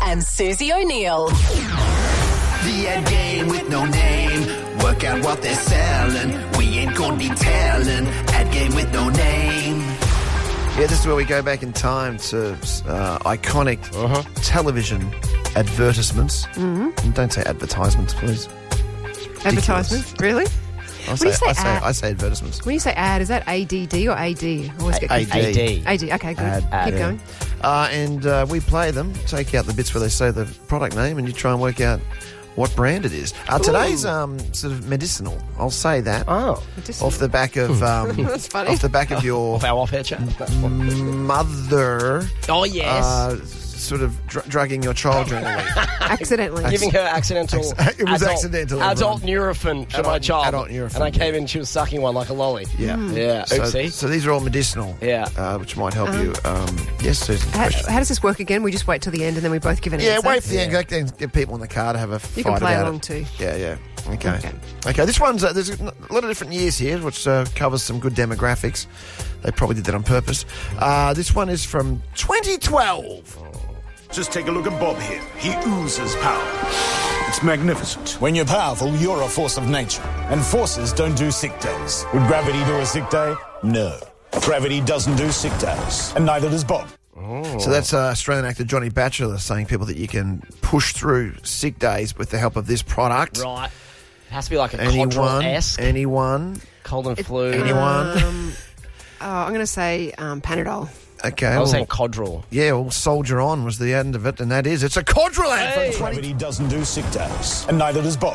and Susie O'Neill. The ad game with no name. Work out what they're selling. We ain't gonna be telling. Ad game with no name. Yeah, this is where we go back in time to iconic television advertisements. Mm-hmm. And don't say advertisements, please. Advertisements? Really? I say advertisements. When you say ad, is that ADD or AD? I always get confused. AD. Okay, good. Ad, Keep going. And we play them, take out the bits where they say the product name, and you try and work out what brand it is. Today's sort of medicinal. I'll say that. Oh, medicinal. Off the back of That's funny. off the back of your off our off-air chat. mother. Oh yes. Sort of drugging your child during the week. Accidentally. Giving her accidental. It was accidental. Adult Nurofen for my child. Adult Nurofen. And I came in, she was sucking one like a lolly. Yeah. Yeah. Oopsie. So these are all medicinal. Yeah. Which might help you. Yes, Susan. How does this work again? We just wait till the end and then we both give an Yeah, answer? wait for the end. Go and get people in the car to have a fight You can play about along it. too. Yeah. Okay. This one's there's a lot of different years here, which covers some good demographics. They probably did that on purpose. This one is from 2012. Just take a look at Bob here. He oozes power. It's magnificent. When you're powerful, you're a force of nature. And forces don't do sick days. Would gravity do a sick day? No. Gravity doesn't do sick days. And neither does Bob. So that's Australian actor Johnny Batchelor saying people that you can push through sick days with the help of this product. Right. It has to be like a Codral-esque. Anyone? Cold and flu. Anyone? I'm going to say Panadol. Okay. I was saying Codral. Yeah, well, Soldier On was the end of it, and that is, it's a Codral ad. Gravity doesn't do sick days. And neither does Bob.